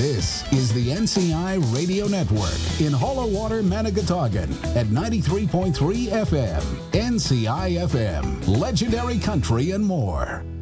This is the NCI Radio Network in Hollow Water, Manigatogan at 93.3 FM. NCI FM, legendary country and more.